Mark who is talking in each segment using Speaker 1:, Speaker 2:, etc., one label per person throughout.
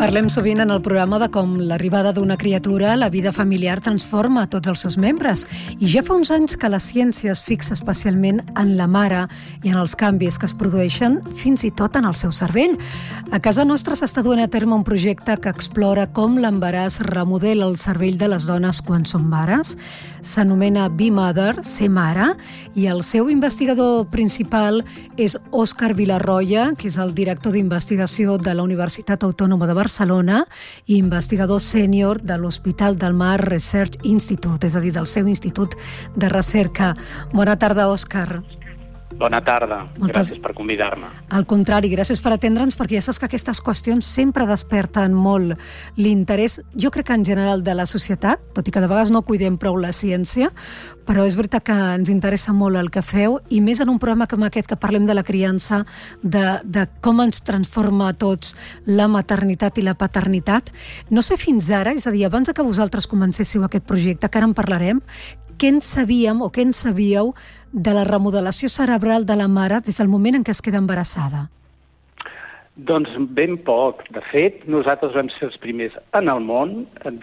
Speaker 1: Parlem sovint en el programa de com l'arribada d'una criatura, la vida familiar transforma tots els seus membres. I ja fa uns anys que la ciència es fixa especialment en la mare i en els canvis que es produeixen fins i tot en el seu cervell. A casa nostra s'està duent a terme un projecte que explora com l'embaràs remodela el cervell de les dones quan són mares. S'anomena Be Mother, ser mare, i el seu investigador principal és Òscar Vilarroya, que és el director d'investigació de la Universitat Autònoma de Barcelona i investigador sènior de l'Hospital del Mar Research Institute, és a dir, del seu institut de recerca. Bona tarda, Òscar.
Speaker 2: Bona tarda. Gràcies per convidar-me.
Speaker 1: Al contrari, gràcies per atendre'ns, perquè ja saps que aquestes qüestions sempre desperten molt l'interès, jo crec que en general de la societat, tot i que de vegades no cuidem prou la ciència, però és veritat que ens interessa molt el que feu, i més en un programa com aquest que parlem de la criança, de com ens transforma a tots la maternitat i la paternitat. No sé fins ara, és a dir, abans que vosaltres comencéssiu aquest projecte, que ara en parlarem, què en sabíem o què en sabíeu de la remodelació cerebral de la mare des del moment en què es queda embarassada?
Speaker 2: Doncs ben poc. De fet, nosaltres vam ser els primers en el món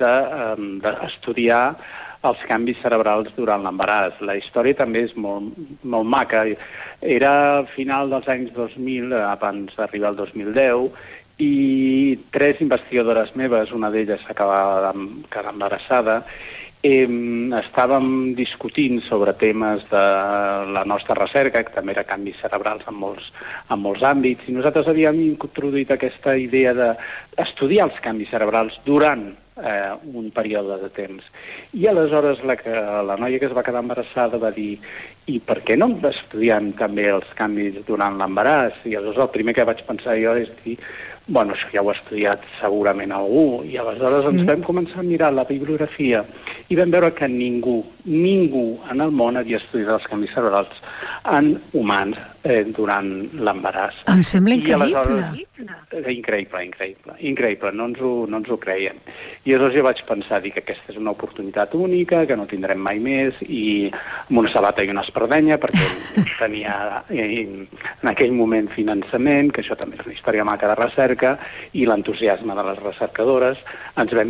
Speaker 2: d'estudiar els canvis cerebrals durant l'embaràs. La història també és molt maca. Era al final dels anys 2000, abans d'arribar al 2010, i 3 investigadores meves, una d'elles s'acabava de quedar embarassada, estàvem discutint sobre temes de la nostra recerca, que també era canvis cerebrals en molts àmbits, i nosaltres havíem introduït aquesta idea d'estudiar els canvis cerebrals durant un període de temps. I aleshores la noia que es va quedar embarassada va dir: i per què no estudiem també els canvis durant l'embaràs? I aleshores el primer que vaig pensar jo és dir, bueno, això ja ho ha estudiat segurament algú, i aleshores ens vam començar a mirar la bibliografia i vam veure que ningú en el món havia estudiat els canvis cerebrals en humans durant l'embaràs.
Speaker 1: Em sembla increïble.
Speaker 2: Increïble, no ens ho creiem. I aleshores jo vaig pensar que aquesta és una oportunitat única, que no tindrem mai més, i amb una sabata i una espardenya, perquè tenia en aquell moment finançament, que això també és una història maca de recerca, i l'entusiasme de les recercadores. Ens vam